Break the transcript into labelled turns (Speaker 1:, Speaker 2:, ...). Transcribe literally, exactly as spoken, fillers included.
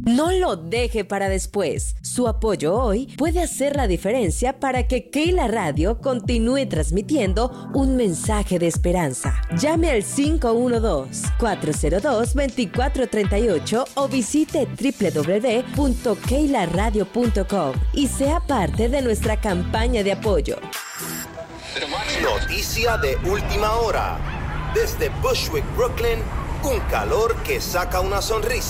Speaker 1: No lo deje para después. Su apoyo hoy puede hacer la diferencia para que Keila Radio continúe transmitiendo un mensaje de esperanza. Llame al cinco uno dos, cuatro cero dos, dos cuatro tres ocho o visite doble u doble u doble u punto keila radio punto com y sea parte de nuestra campaña de apoyo.
Speaker 2: Noticia de última hora. Desde Bushwick, Brooklyn, un calor que saca una sonrisa.